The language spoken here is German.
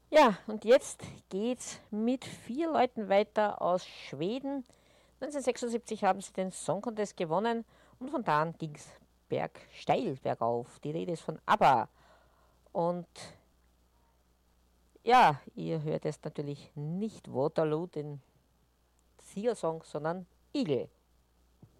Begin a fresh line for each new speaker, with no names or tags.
Ja, und jetzt geht's mit 4 Leuten weiter aus Schweden. 1976 haben sie den Song Contest gewonnen und von da an ging's steil bergauf. Die Rede ist von ABBA. Und ja, ihr hört jetzt natürlich nicht Waterloo, den Siegersong, sondern Eagle.